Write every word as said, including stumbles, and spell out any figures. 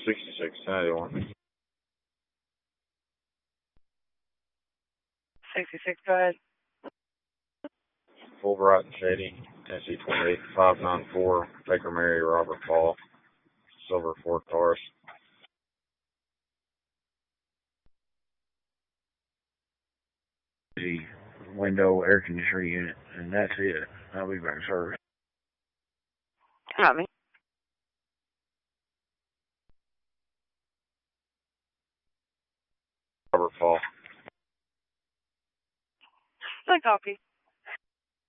sixty-six ten eighty-one. sixty-six, go ahead. Fulbright and Shady, Tennessee twenty-eight five ninety-four, Baker Mary, Robert Paul, Silver Ford Taurus. The window air conditioner unit, and that's it. I'll be back in service. Got me. Robert Paul. I copy.